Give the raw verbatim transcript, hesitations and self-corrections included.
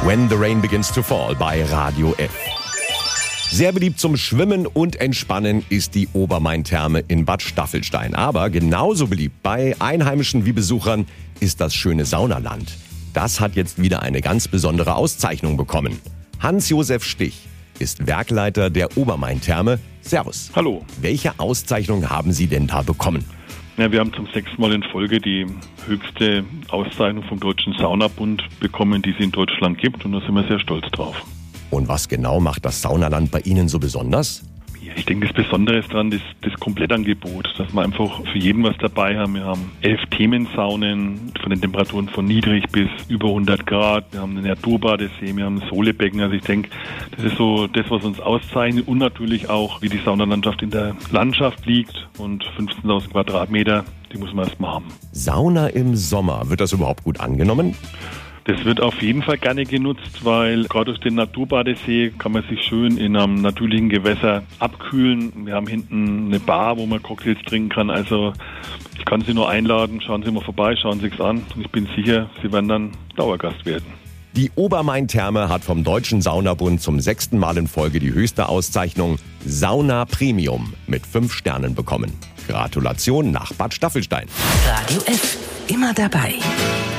When the Rain Begins to Fall bei Radio F. Sehr beliebt zum Schwimmen und Entspannen ist die Obermain-Therme in Bad Staffelstein. Aber genauso beliebt bei Einheimischen wie Besuchern ist das schöne Saunaland. Das hat jetzt wieder eine ganz besondere Auszeichnung bekommen. Hans-Josef Stich ist Werkleiter der Obermain-Therme. Servus. Hallo. Welche Auszeichnung haben Sie denn da bekommen? Ja, wir haben zum sechsten Mal in Folge die höchste Auszeichnung vom Deutschen Saunabund bekommen, die es in Deutschland gibt, und da sind wir sehr stolz drauf. Und was genau macht das Saunaland bei Ihnen so besonders? Ja, ich denke, das Besondere ist daran, das, das Komplettangebot, dass wir einfach für jeden was dabei haben. Wir haben elf Themensaunen von den Temperaturen von niedrig bis über hundert Grad. Wir haben einen Naturbadesee, wir haben ein Solebecken. Also ich denke, das ist so das, was uns auszeichnet, und natürlich auch, wie die Saunalandschaft in der Landschaft liegt, und fünfzehntausend Quadratmeter, die muss man erstmal haben. Sauna im Sommer, wird das überhaupt gut angenommen? Das wird auf jeden Fall gerne genutzt, weil gerade durch den Naturbadesee kann man sich schön in einem natürlichen Gewässer abkühlen. Wir haben hinten eine Bar, wo man Cocktails trinken kann. Also ich kann Sie nur einladen, schauen Sie mal vorbei, schauen Sie es an. Und ich bin sicher, Sie werden dann Dauergast werden. Die Obermain-Therme hat vom Deutschen Saunabund zum sechsten Mal in Folge die höchste Auszeichnung Sauna Premium mit fünf Sternen bekommen. Gratulation nach Bad Staffelstein. Radio F, immer dabei.